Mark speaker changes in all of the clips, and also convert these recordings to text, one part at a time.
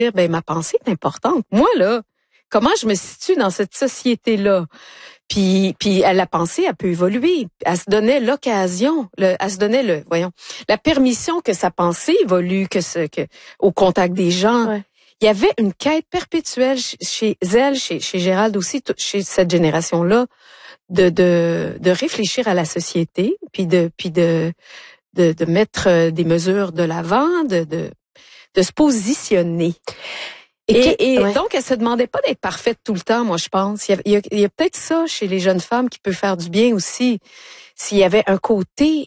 Speaker 1: ben ma pensée est importante. Moi, là, comment je me situe dans cette société-là? Puis la pensée, elle peut évoluer. Elle se donnait l'occasion, elle se donnait la permission que sa pensée évolue, que au contact des gens.
Speaker 2: Ouais.
Speaker 1: Il y avait une quête perpétuelle chez elle, chez Gérald aussi, chez cette génération-là, de réfléchir à la société, puis de mettre des mesures de l'avant, de se positionner. Et
Speaker 2: ouais.
Speaker 1: donc, elle se demandait pas d'être parfaite tout le temps, moi, je pense. Il y a peut-être ça chez les jeunes femmes qui peut faire du bien aussi. S'il y avait un côté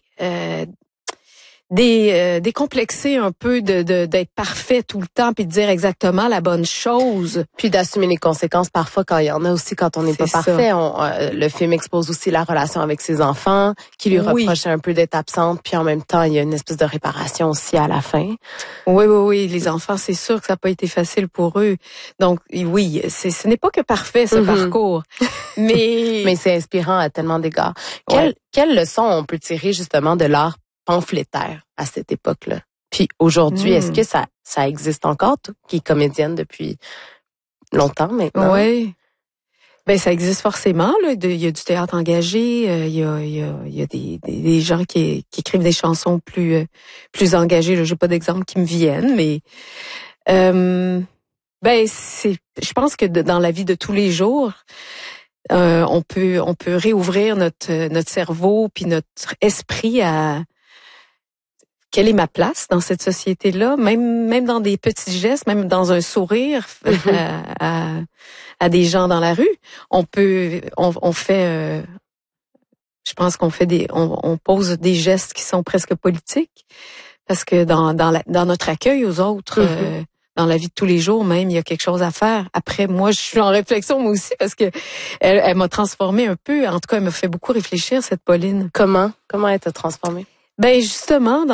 Speaker 1: décomplexé un peu d'être parfait tout le temps puis de dire exactement la bonne chose.
Speaker 2: Puis d'assumer les conséquences parfois quand il y en a aussi quand on n'est pas parfait. Le film expose aussi la relation avec ses enfants qui lui reprochaient un peu d'être absente, puis en même temps il y a une espèce de réparation aussi à la fin.
Speaker 1: Oui, les enfants, c'est sûr que ça n'a pas été facile pour eux. Donc oui, ce n'est pas que parfait ce parcours, mais
Speaker 2: c'est inspirant à tellement d'égards. Quelle leçon on peut tirer justement de l'art pamphlétaire à cette époque-là? Puis aujourd'hui, est-ce que ça existe encore, toi, qui est comédienne depuis longtemps maintenant?
Speaker 1: Oui. Ben ça existe forcément là. Il y a du théâtre engagé, il y a des gens qui écrivent des chansons plus engagées. Là, j'ai pas d'exemple qui me viennent, mais je pense que dans la vie de tous les jours, on peut réouvrir notre cerveau puis notre esprit à quelle est ma place dans cette société-là, même dans des petits gestes, même dans un sourire à des gens dans la rue. On fait, je pense qu'on fait on pose des gestes qui sont presque politiques, parce que dans notre accueil aux autres, dans la vie de tous les jours même, il y a quelque chose à faire. Après, moi, je suis en réflexion moi aussi, parce que elle m'a transformée un peu. En tout cas, elle m'a fait beaucoup réfléchir, cette Pauline.
Speaker 2: Comment elle t'a transformée?
Speaker 1: Ben justement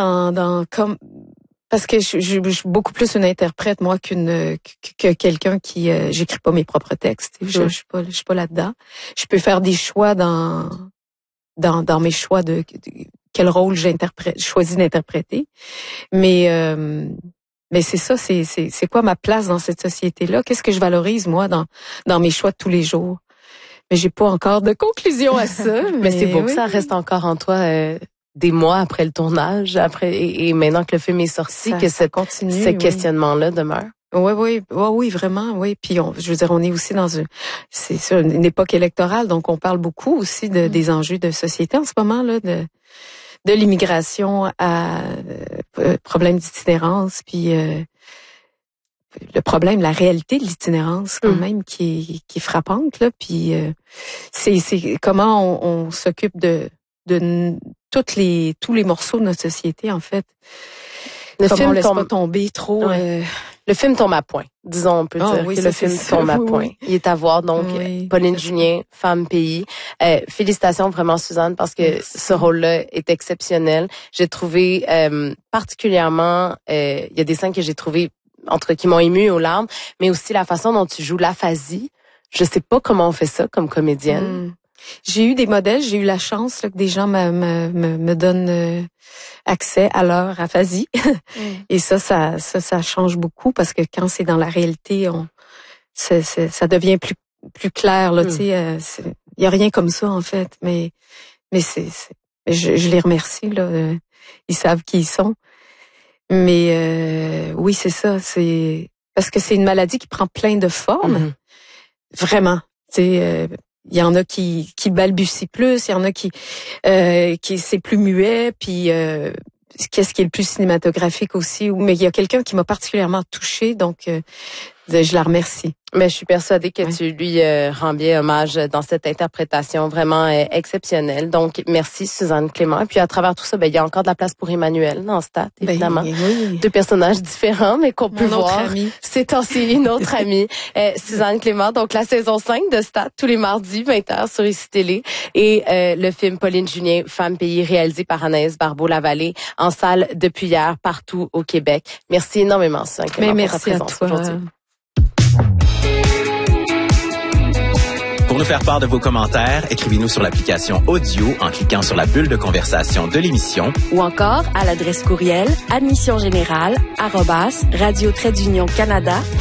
Speaker 1: parce que je suis beaucoup plus une interprète moi que quelqu'un qui j'écris pas mes propres textes. Je suis pas là-dedans. Je peux faire des choix dans mes choix de quel rôle choisis d'interpréter. Mais c'est ça, c'est quoi ma place dans cette société-là? Qu'est-ce que je valorise moi dans mes choix de tous les jours? Mais j'ai pas encore de conclusion à ça.
Speaker 2: mais c'est beau que ça reste encore en toi. Des mois après le tournage, et maintenant que le film est sorti, ce questionnement-là demeure.
Speaker 1: Oui, vraiment, oui. Puis je veux dire, on est aussi c'est sur une époque électorale, donc on parle beaucoup aussi des enjeux de société en ce moment là, de l'immigration à problème d'itinérance, puis le problème, la réalité de l'itinérance quand même qui est frappante là. Puis c'est comment on s'occupe de tous les morceaux de notre société, en fait. Le film laisse pas tomber trop.
Speaker 2: Le film tombe à point. Disons, on peut dire que le film tombe à point. Il est à voir, donc, Pauline Junien, Femme Pays. Félicitations vraiment, Suzanne, parce que ce rôle-là est exceptionnel. J'ai trouvé particulièrement, il y a des scènes que j'ai trouvées, qui m'ont émue aux larmes, mais aussi la façon dont tu joues l'aphasie. Je sais pas comment on fait ça comme comédienne.
Speaker 1: J'ai eu des modèles, j'ai eu la chance là, que des gens me donnent accès à leur aphasie. Et ça change beaucoup, parce que quand c'est dans la réalité, ça devient plus clair là, tu sais, il y a rien comme ça en fait, mais je les remercie là, ils savent qui ils sont. Mais oui, c'est ça, c'est parce que c'est une maladie qui prend plein de formes. Vraiment, tu sais, il y en a qui balbutient plus, il y en a qui c'est plus muet, puis qu'est-ce qui est le plus cinématographique aussi. Mais il y a quelqu'un qui m'a particulièrement touchée, donc je la remercie.
Speaker 2: Mais je suis persuadée que tu lui rends bien hommage dans cette interprétation vraiment exceptionnelle. Donc, merci Suzanne Clément. Et puis à travers tout ça, il y a encore de la place pour Emmanuel dans Stat, évidemment. Deux personnages différents, mais qu'on peut voir. C'est aussi une autre amie. Suzanne Clément, donc la saison 5 de Stat, tous les mardis, 20h sur ICI Télé. Et le film Pauline Junien, Femme Pays, réalisé par Anaïs Barbeau-Lavallée, en salle depuis hier, partout au Québec. Merci énormément, Suzanne Clément,
Speaker 1: pour ta présence aujourd'hui.
Speaker 3: Pour nous faire part de vos commentaires, écrivez-nous sur l'application Audio en cliquant sur la bulle de conversation de l'émission
Speaker 4: ou encore à l'adresse courriel admissiongénérale@radio-canada